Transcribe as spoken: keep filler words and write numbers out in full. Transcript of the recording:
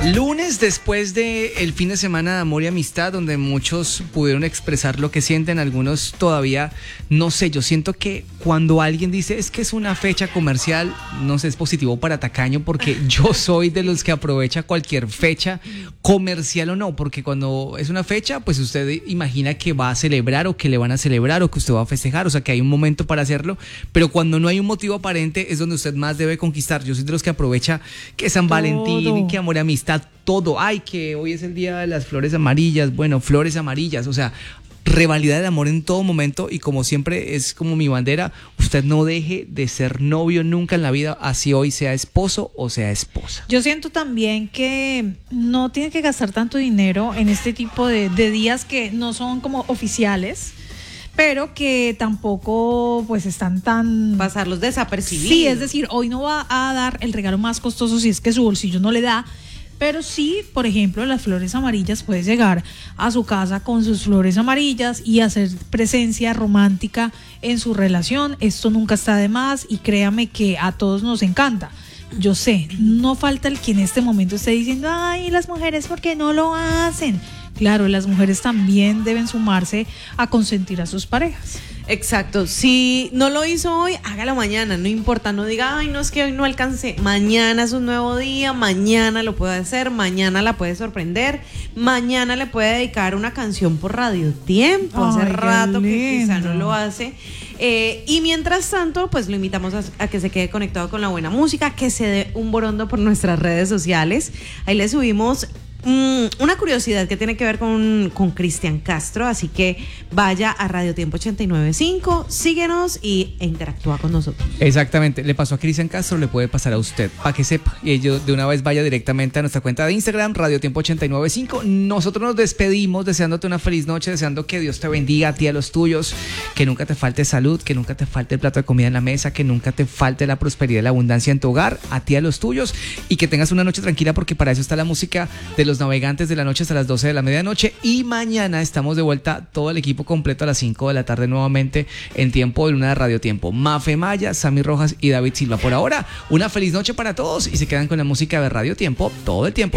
Lunes después del fin de semana de amor y amistad, donde muchos pudieron expresar lo que sienten, algunos todavía, no sé, yo siento que cuando alguien dice es que es una fecha comercial, no sé, es positivo para tacaño, porque yo soy de los que aprovecha cualquier fecha, comercial o no, porque cuando es una fecha, pues usted imagina que va a celebrar o que le van a celebrar o que usted va a festejar, o sea que hay un momento para hacerlo, pero cuando no hay un motivo aparente es donde usted más debe conquistar. Yo soy de los que aprovecha que San Todo. Valentín y que amor y amistad, todo. Ay, que hoy es el día de las flores amarillas, bueno, flores amarillas, o sea, rivalidad de amor en todo momento, y como siempre es como mi bandera, usted no deje de ser novio nunca en la vida, así hoy sea esposo o sea esposa. Yo siento también que no tiene que gastar tanto dinero en este tipo de, de días que no son como oficiales, pero que tampoco pues están tan... pasarlos desapercibidos. Sí, es decir, hoy no va a dar el regalo más costoso si es que su bolsillo no le da, pero sí, por ejemplo, las flores amarillas, puedes llegar a su casa con sus flores amarillas y hacer presencia romántica en su relación. Esto nunca está de más y créame que a todos nos encanta. Yo sé, no falta el que en este momento esté diciendo, ay, las mujeres, ¿por qué no lo hacen? Claro, las mujeres también deben sumarse a consentir a sus parejas. Exacto, si no lo hizo hoy, hágalo mañana, no importa, no diga, ay, no, es que hoy no alcancé, mañana es un nuevo día, mañana lo puede hacer, mañana la puede sorprender, mañana le puede dedicar una canción por Radio Tiempo, hace Ay, rato qué que quizá lindo. no lo hace, eh, y mientras tanto, pues lo invitamos a, a que se quede conectado con la buena música, que se dé un borondo por nuestras redes sociales, ahí le subimos una curiosidad que tiene que ver con, con Cristian Castro, así que vaya a Radio Tiempo ochenta y nueve punto cinco, síguenos y, e interactúa con nosotros. Exactamente, le pasó a Cristian Castro, le puede pasar a usted, para que sepa, y ello de una vez vaya directamente a nuestra cuenta de Instagram, Radio Tiempo ochenta y nueve punto cinco. Nosotros nos despedimos deseándote una feliz noche, deseando que Dios te bendiga a ti y a los tuyos, que nunca te falte salud, que nunca te falte el plato de comida en la mesa, que nunca te falte la prosperidad y la abundancia en tu hogar, a ti y a los tuyos, y que tengas una noche tranquila, porque para eso está la música de los navegantes de la noche hasta las doce de la medianoche, y mañana estamos de vuelta todo el equipo completo a las cinco de la tarde nuevamente en Tiempo de Luna de Radio Tiempo. Mafe Maya, Sammy Rojas y David Silva. Por ahora, una feliz noche para todos y se quedan con la música de Radio Tiempo todo el tiempo.